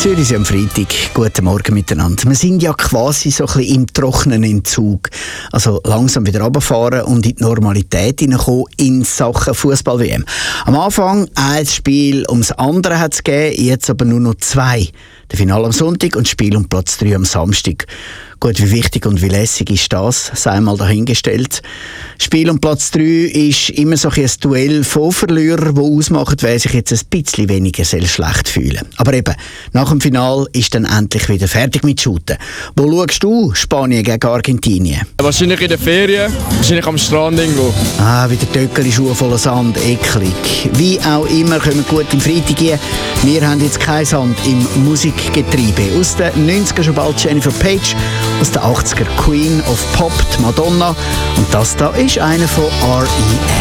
Zürich am Freitag. Guten Morgen miteinander. Wir sind ja quasi so ein bisschen im trockenen Entzug. Also langsam wieder runterfahren und in die Normalität hineinkommen in Sachen Fußball-WM. Am Anfang ein Spiel ums andere hat es gegeben, jetzt aber nur noch 2. Das Finale am Sonntag und das Spiel um Platz 3 am Samstag. Gut, wie wichtig und wie lässig ist das? Sei mal dahingestellt. Spiel um Platz 3 ist immer so ein Duell von Verlierern, das ausmacht, wer sich jetzt ein bisschen weniger schlecht fühlen. Aber eben, nach dem Finale ist dann endlich wieder fertig mit Shooten. Wo schaust du Spanien gegen Argentinien? Wahrscheinlich in den Ferien, wahrscheinlich am Strand irgendwo. Wieder Töckeli-Schuhe voller Sand, eklig. Wie auch immer, können wir gut im Freitag gehen. Wir haben jetzt keinen Sand im Musikgetriebe. Aus den 90er schon bald Jennifer Page, aus den 80er Queen of Pop, Madonna. Und das da ist einer von R.E.M.